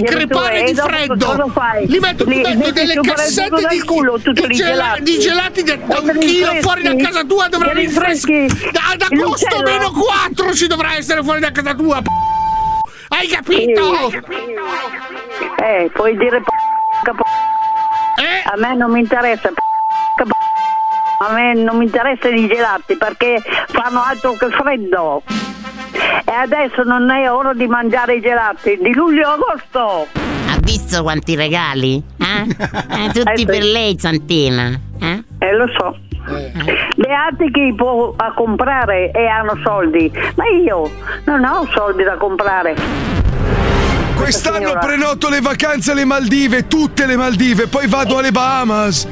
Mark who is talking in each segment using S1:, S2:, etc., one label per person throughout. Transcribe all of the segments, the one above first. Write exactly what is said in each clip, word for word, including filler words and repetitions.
S1: di crepare di freddo. Li metto, li, metto delle cassette di,
S2: culo,
S1: di, gel-
S2: gelati.
S1: di gelati da, da un chilo fuori da casa tua, dovranno rinfreschi. Da, ad agosto meno quattro ci dovrà essere fuori da casa tua. Hai capito?
S2: Sì. Eh, puoi dire p***a p***a.
S1: Eh?
S2: A me non mi interessa p***a p***a. A me non mi interessano i gelati perché fanno altro che freddo. E adesso non è ora di mangiare i gelati di luglio e agosto.
S3: Ha visto quanti regali? Eh? Eh, tutti eh, per lei, Santina. Eh,
S2: eh lo so. Eh. Beati chi può a comprare e hanno soldi, ma io non ho soldi da comprare.
S4: Quest'anno
S2: signora.
S4: prenoto le vacanze alle Maldive, tutte le Maldive, poi vado alle Bahamas.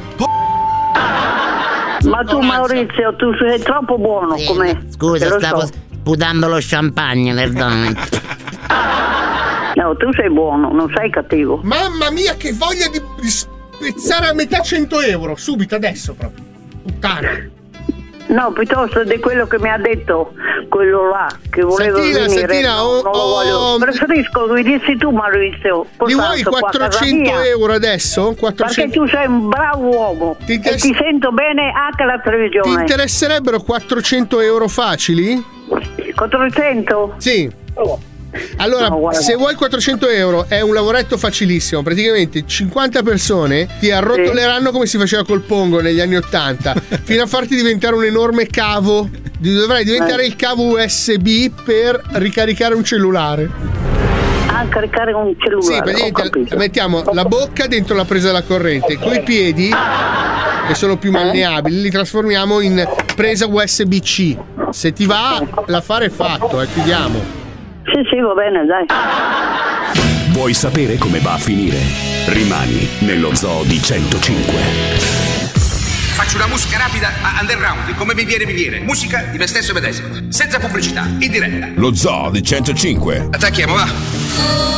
S2: Ma tu Maurizio, tu sei troppo buono
S3: sì,
S2: come.
S3: Scusa, stavo so. sputando lo champagne, perdone.
S2: No, tu sei buono, non sei cattivo.
S1: Mamma mia, che voglia di, di spezzare a metà cento euro, subito, adesso proprio. Puttana.
S2: No, piuttosto di quello che mi ha detto quello là che volevo
S1: Santina,
S2: venire.
S1: Santina,
S2: non,
S1: oh,
S2: non lo voglio.
S1: oh,
S2: Preferisco che mi dissi tu Maurizio.
S1: Li vuoi quattrocento euro adesso? quattrocento...
S2: Perché tu sei un bravo uomo ti interess... e ti sento bene anche alla televisione.
S1: Ti interesserebbero quattrocento euro facili?
S2: quattrocento?
S1: Sì. Oh. Allora, no, se vuoi quattrocento euro è un lavoretto facilissimo. Praticamente cinquanta persone ti arrotoleranno sì. come si faceva col Pongo negli anni ottanta fino a farti diventare un enorme cavo. Dovrai diventare eh. il cavo U S B per ricaricare un cellulare.
S2: Ah, caricare un cellulare.
S1: Sì, praticamente mettiamo la bocca dentro la presa della corrente, okay. coi piedi che sono più malleabili li trasformiamo in presa U S B C. Se ti va, l'affare è fatto, eh, chiudiamo.
S2: Sì, sì, va bene, dai.
S5: Vuoi sapere come va a finire? Rimani nello Zoo di centocinque.
S6: Faccio una musica rapida a underground, come mi viene mi viene. Musica di me stesso e medesimo, senza pubblicità, in diretta.
S5: Lo Zoo di centocinque.
S6: Attacchiamo, va.